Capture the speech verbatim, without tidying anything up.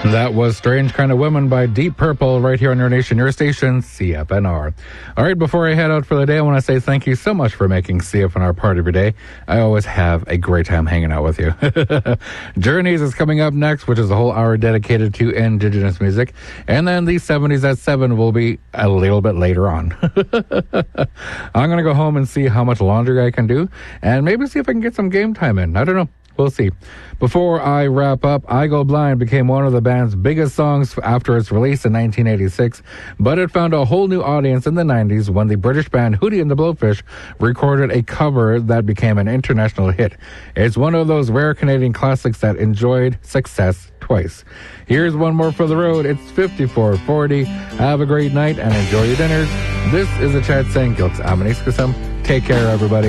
That was Strange Kind of Women by Deep Purple right here on your nation, your station, C F N R. All right, before I head out for the day, I want to say thank you so much for making C F N R part of your day. I always have a great time hanging out with you. Journeys is coming up next, which is a whole hour dedicated to Indigenous music. And then the seventies at seven will be a little bit later on. I'm going to go home and see how much laundry I can do and maybe see if I can get some game time in. I don't know. We'll see. Before I wrap up, I Go Blind became one of the band's biggest songs after its release in nineteen eighty-six, but it found a whole new audience in the nineties when the British band Hootie and the Blowfish recorded a cover that became an international hit. It's one of those rare Canadian classics that enjoyed success twice. Here's one more for the road. It's fifty-four forty. Have a great night and enjoy your dinners. This is a chat saying, Take care, everybody.